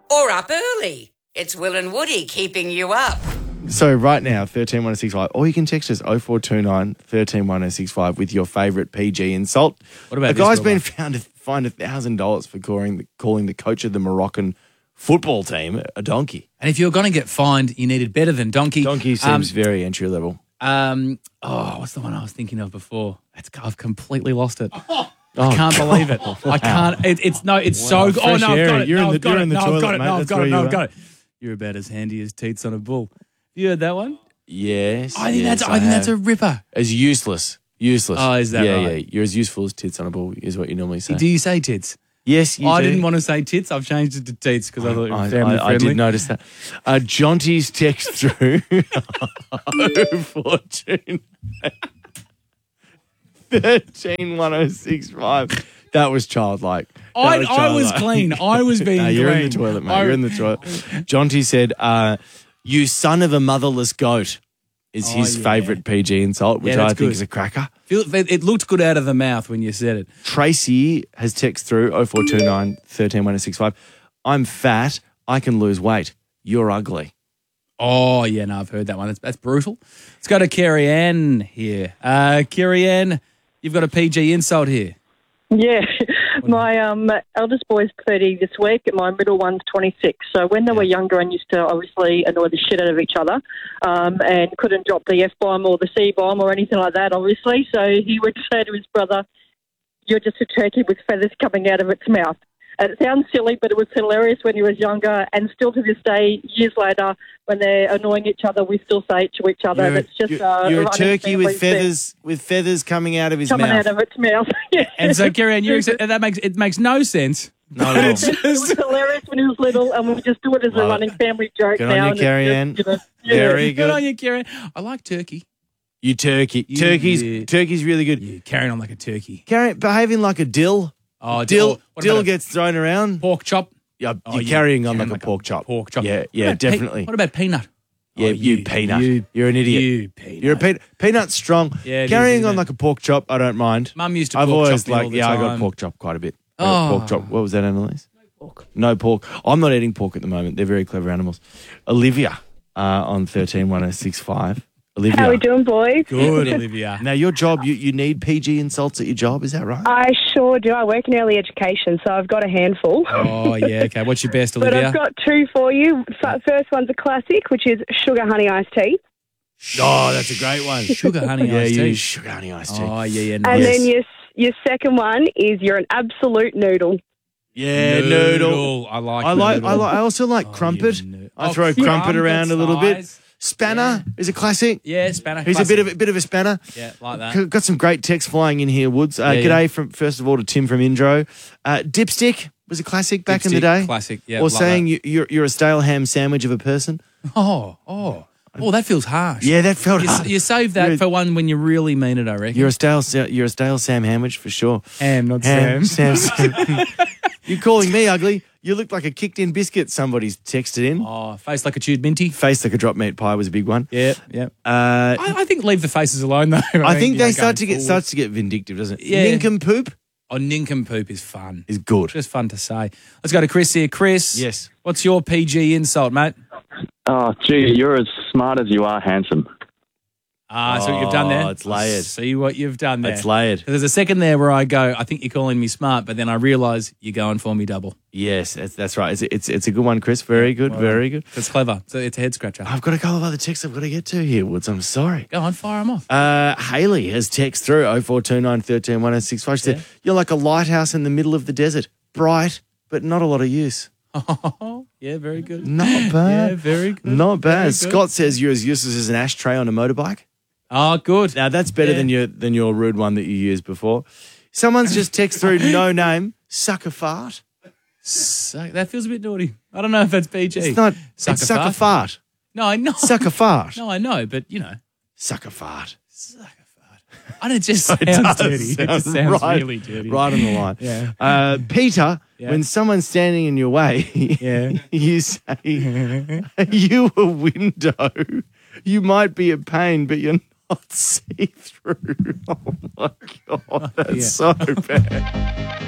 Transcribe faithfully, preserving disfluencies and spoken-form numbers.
or up early. It's Will and Woody keeping you up. So right now, thirteen one oh six five, or you can text us oh four two nine, one three one oh six five with your favourite P G insult. What about a this, guy's Will? been found to find one thousand dollars for calling the, calling the coach of the Moroccan football team a donkey. And if you're going to get fined, you needed better than donkey. Donkey seems Um, very entry level. Um, oh, what's the one I was thinking of before? It's, I've completely lost it. Oh, I can't God. believe it. I can't. It, it's no. It's so good. Oh Fresh no, I've air. got it. You're no, in the- I've got you're it. in the no, I've toilet, got it. mate. No, I've That's got where it. you No, I've are. got it. You're about as handy as teats on a bull. You heard that one? Yes. I think yes, that's. I think that's a have. ripper. As useless. Useless. Oh, is that yeah, right? Yeah, you're as useful as tits on a ball is what you normally say. Do you say tits? Yes, you I do. didn't want to say tits. I've changed it to teats because I thought it I, was family I, I friendly. did notice that. Uh, Jonty's text through oh four two thirteen one oh six five. That was childlike. That I, was I was childlike. clean. I was being No, you're clean. in the toilet, mate. I- You're in the toilet. Jonty said, uh, "You son of a motherless goat," is Oh, his yeah. favourite P G insult, which Yeah, I that's think good. is a cracker. Feel- It looked good out of the mouth when you said it. Tracy has text through oh four two nine, one three one oh six five. I'm fat. I can lose weight. You're ugly. Oh, yeah, no, I've heard that one. That's, that's brutal. Let's go to Carrie Ann here. Uh, Carrie Ann, you've got a P G insult here. Yeah, my um, eldest boy's thirty this week and my middle one's twenty-six. So when they were younger and used to obviously annoy the shit out of each other um, and couldn't drop the F-bomb or the C-bomb or anything like that, obviously. So he would say to his brother, "You're just a turkey with feathers coming out of its mouth." And it sounds silly, but it was hilarious when he was younger, and still to this day, years later, when they're annoying each other, we still say it to each other. You're, It's just you're, uh, you're a running turkey with family thing. feathers with feathers coming out of his coming mouth. out of its mouth. Yeah. And so, Carrie Ann, you're ex- that makes it makes no sense. Not at all. It was hilarious when he was little, and we just do it as a Love running it. family joke Good now. on you, and it's Carrie just, Ann. you know, yeah. Very Good on good. you, Carrie Ann. I like turkey. You turkey. You- Turkey's yeah. turkey's really good. You're carrying on like a turkey. Carry, behaving like a dill. Oh, Dill, oh, what dill about a gets thrown around. pork chop. Yeah, Oh, you're yeah, carrying on carrying like, like a pork chop. Pork chop. Yeah, What yeah, about pe- definitely. what about peanut? Yeah, Oh, you, peanut. You, You, are an idiot. You peanut. You're a peanut. Peanut's strong. Yeah, it is, Carrying isn't on it? like a pork chop, I don't mind. Mum used to I've pork always chop me all like, the yeah, I got time. pork chop quite a bit. Oh. Uh, Pork chop. What was that, Annalise? Pork. No pork. I'm not eating pork at the moment. They're very clever animals. Olivia uh, on thirteen one oh six five. Olivia. How we doing, boys? Good, Olivia. Now, your job, you, you need P G insults at your job, is that right? I sure do. I work in early education, so I've got a handful. Oh, yeah, okay. What's your best, But Olivia? I've got two for you. F- First one's a classic, which is sugar honey iced tea. Oh, that's a great one. Sugar honey Yeah, iced you tea. use sugar honey iced tea. Oh, yeah, yeah. And Nice. then your your second one is you're an absolute noodle. Yeah, noodle. I like I like. I noodle. like. I also like Oh, crumpet. you're a nerd. I Oh, throw crumpet around a little bit. nice. Spanner is a classic. Yeah, spanner. He's classic. a bit of a bit of a spanner. Yeah, like that. C- Got some great text flying in here, Woods. Uh, Yeah, g'day yeah. from first of all to Tim from Indro. Uh, dipstick was a classic back in the Dipstick, day. classic, yeah, Or like saying that. you, you're you're a stale ham sandwich of a person. Oh, oh. Oh, that feels harsh. Yeah, that felt You, hard. you save that You're- for one when you really mean it, I reckon. You're a stale sa- you're a stale Sam Hamwich for sure. Ham, not Ham, Sam. Sam. You're calling me ugly. You look like a kicked in biscuit. Somebody's texted in. Oh, face like a chewed minty. Face like a drop meat pie was a big one. Yeah, yeah. Uh, I, I think leave the faces alone, though. I mean, think you they know, start going to get forward. starts to get vindictive, doesn't it? Yeah. Nincompoop Oh, nincompoop is fun. is good. Just fun to say. Let's go to Chris here. Chris. Yes. What's your P G insult, mate? Oh, gee, you're as smart as you are handsome. Ah, see what you've done there? Oh, it's layered. See what you've done there. It's layered. There's a second there where I go, I think you're calling me smart, but then I realise you're going for me double. Yes, that's, that's right. It's, it's it's a good one, Chris. Very good, Well, very good. It's clever. So it's a head scratcher. I've got a couple of other texts I've got to get to here, Woods. I'm sorry. Go on, fire them off. Uh, Haley has text through oh four two nine, one three one oh six five. She said, Yeah. you're like a lighthouse in the middle of the desert. Bright, but not a lot of use. Oh, yeah, very good. Not bad. Yeah, very good. Not bad. Very good. Scott says you're as useless as an ashtray on a motorbike. Oh, good. Now, that's better Yeah. than your than your rude one that you used before. Someone's just text through, no name, suck a fart. Suck, that feels a bit naughty. I don't know if that's P G. It's not, Suck it's a suck fart? a fart. No, I know. Suck a fart. No, I know, but, you know. Suck a fart. Suck a fart. And it just sounds It does dirty. It just sounds right, really dirty. Right on the line. Yeah. Uh, Peter, Yeah. when someone's standing in your way, Yeah. you say, you a window. You might be a pain, but you're not see-through. Oh, my God. That's Yeah. so bad.